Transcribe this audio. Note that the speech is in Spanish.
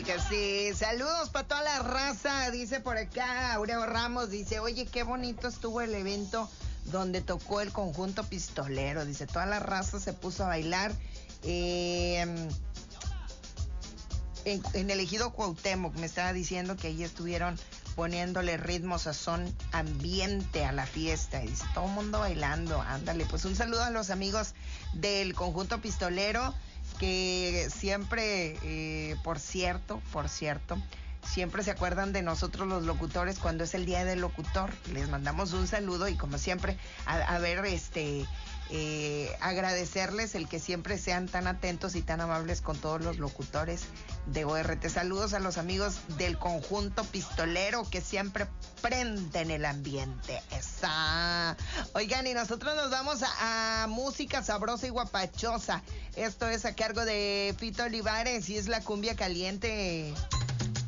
que sí. Saludos para toda la raza, dice por acá Aureo Ramos, dice, oye, qué bonito estuvo el evento donde tocó el conjunto pistolero, dice, toda la raza se puso a bailar. En el ejido Cuauhtémoc me estaba diciendo que ahí estuvieron poniéndole ritmo, sazón, ambiente a la fiesta. Y dice, todo el mundo bailando, ándale. Pues un saludo a los amigos del conjunto pistolero, que siempre, por cierto, siempre se acuerdan de nosotros los locutores cuando es el día del locutor. Les mandamos un saludo y como siempre, agradecerles el que siempre sean tan atentos y tan amables con todos los locutores de ORT. Saludos a los amigos del conjunto pistolero que siempre prenden el ambiente. ¡Esa! Oigan, y nosotros nos vamos a música sabrosa y guapachosa. Esto es a cargo de Fito Olivares y es la cumbia caliente.